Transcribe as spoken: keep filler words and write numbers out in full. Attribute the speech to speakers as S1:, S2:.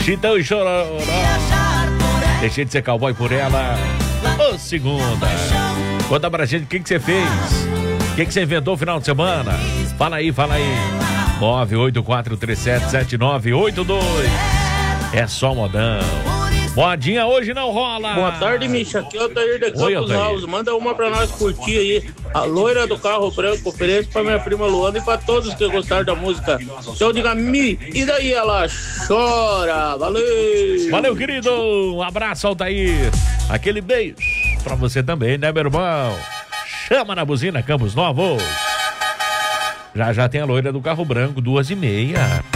S1: Chitão e Chororó. Deixei de ser cowboy por ela. Ô, segunda. Conta pra gente o que que você fez. O que que você inventou no final de semana? Fala aí, fala aí. nove oito quatro três sete sete nove oito dois. É só modão. Modinha hoje não rola.
S2: Boa tarde, Misha. Aqui é o Otair da Campos Alves. Manda uma pra nós curtir aí. A loira do carro branco. Ofereço pra minha prima Luana e pra todos que gostaram da música. Então diga Mi. E daí ela chora. Valeu.
S1: Valeu, querido. Um abraço, Altair. Aquele beijo pra você também, né, meu irmão? Chama na buzina, Campos Novos. Já já tem a loira do carro branco, duas e meia.